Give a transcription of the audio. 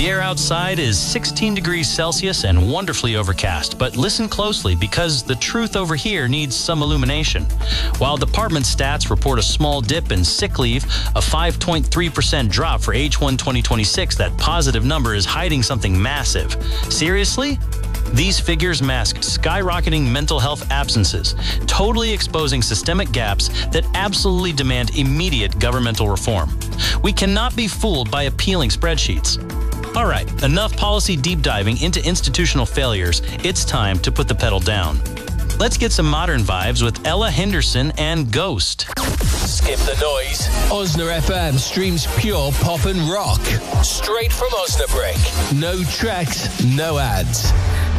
The air outside is 16 degrees Celsius and wonderfully overcast, but listen closely because the truth over here needs some illumination. While department stats report a small dip in sick leave, a 5.3% drop for H1 2026, that positive number is hiding something massive. Seriously? These figures mask skyrocketing mental health absences, totally exposing systemic gaps that absolutely demand immediate governmental reform. We cannot be fooled by appealing spreadsheets. All right, enough policy deep diving into institutional failures. It's time to put the pedal down. Let's get some modern vibes with Ella Henderson and Ghost. Skip the noise. Osna FM streams pure pop and rock. Straight from Osnabrück. No tracks, no ads.